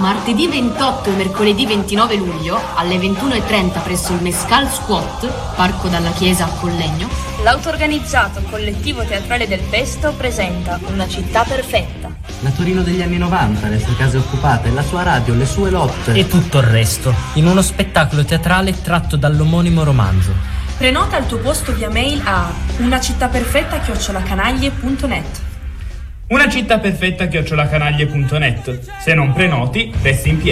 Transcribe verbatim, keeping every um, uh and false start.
Martedì ventotto e mercoledì ventinove luglio, alle ventuno e trenta presso il Mescal Squat, Parco dalla Chiesa a Collegno, l'auto-organizzato collettivo teatrale del Pesto presenta Una città perfetta. La Torino degli anni novanta, le sue case occupate, la sua radio, le sue lotte e tutto il resto, in uno spettacolo teatrale tratto dall'omonimo romanzo. Prenota il tuo posto via mail a unacittaperfetta chiocciola canaglie punto net. Una città perfetta chiocciola canaglie punto net. Se non prenoti, resti in piedi.